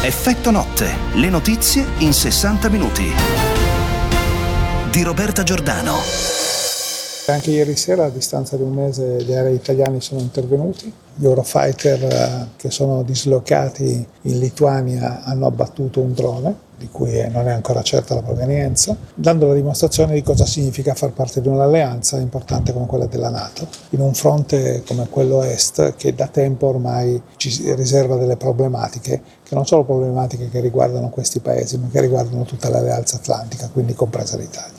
Effetto notte, le notizie in 60 minuti. Di Roberta Giordano. Anche ieri sera, a distanza di un mese, gli aerei italiani sono intervenuti. Gli Eurofighter che sono dislocati in Lituania hanno abbattuto un drone, di cui non è ancora certa la provenienza, dando la dimostrazione di cosa significa far parte di un'alleanza importante come quella della NATO, in un fronte come quello est che da tempo ormai ci riserva delle problematiche, che non sono problematiche che riguardano questi paesi, ma che riguardano tutta l'alleanza atlantica, quindi compresa l'Italia.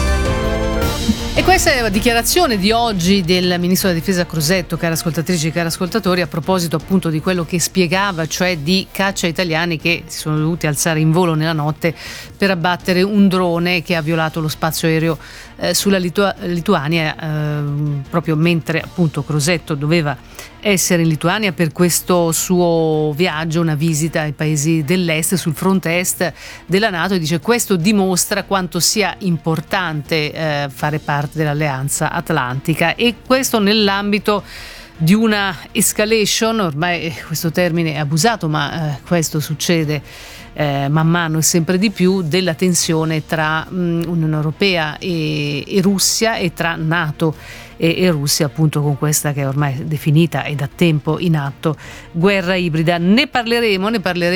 E questa è la dichiarazione di oggi del Ministro della Difesa Crosetto, care ascoltatrici e cari ascoltatori, a proposito appunto di quello che spiegava, cioè di caccia italiani che si sono dovuti alzare in volo nella notte per abbattere un drone che ha violato lo spazio aereo sulla Lituania, proprio mentre appunto Crosetto doveva essere in Lituania per questo suo viaggio, una visita ai paesi dell'est, sul fronte est della NATO, e dice: questo dimostra quanto sia importante fare parte dell'alleanza atlantica, e questo nell'ambito di una escalation, ormai questo termine è abusato, ma questo succede man mano e sempre di più, della tensione tra Unione Europea e Russia, e tra NATO e Russia, appunto, con questa che è ormai definita e da tempo in atto guerra ibrida. Ne parleremo